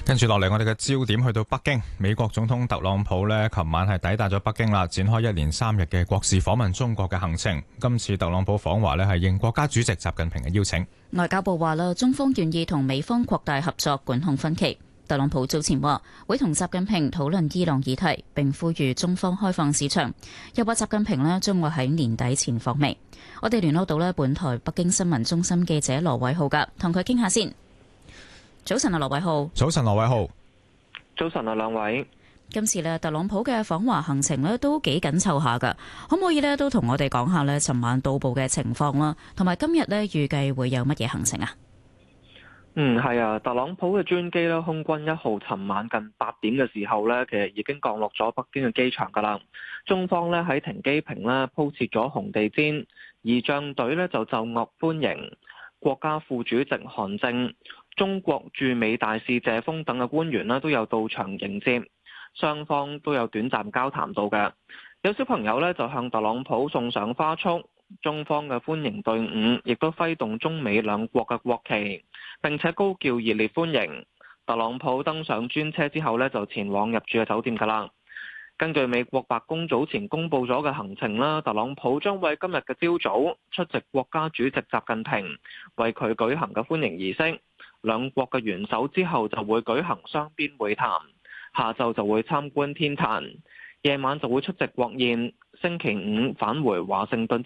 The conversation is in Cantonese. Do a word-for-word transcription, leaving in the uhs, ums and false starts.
跟住落嚟，我哋嘅焦點去到北京。美國總統特朗普呢，琴晚係抵達咗北京啦，展開一連三日嘅國事訪問中國嘅行程。今次特朗普訪華呢，係應國家主席習近平嘅邀請。 外交部話啦，中方願意同美方擴大合作，管控分歧。特朗普早前話會同習近平討論伊朗議題，並呼籲中方開放市場。又話習近平呢將會喺年底前訪美。我哋聯絡到呢本台北京新聞中心記者羅偉浩噶，同佢傾下先。早晨啊，羅偉浩。 早晨，羅偉浩。 早晨啊，兩位。 今次咧，特朗普嘅訪華行程咧都幾緊湊下噶，可唔可以咧都同我哋講下咧，尋晚到埗嘅情況啦，同埋今日咧預計會有乜嘢行程啊？ 嗯，係啊，特朗普嘅專機咧，空軍一號，尋晚近八點嘅時候咧，其實已經降落咗北京嘅機場噶啦。中方咧喺停機坪咧鋪設咗紅地毯，儀仗隊咧就奏樂歡迎。國家副主席韓正、中國駐美大使謝鋒等嘅官員呢都有到場迎接，雙方都有短暫交談到嘅。有小朋友呢就向特朗普送上花束，中方嘅歡迎隊伍亦都揮動中美兩國嘅國旗，並且高叫熱烈歡迎。特朗普登上專車之後呢就前往入住嘅酒店噶啦。根據美國白宮早前公布咗嘅行程啦，特朗普將會今日嘅朝早出席國家主席習近平為佢舉行嘅歡迎儀式，兩國嘅元首之後就會舉行雙邊會談，下晝就會參觀天壇，夜晚就會出席國宴，星期五返回華盛頓。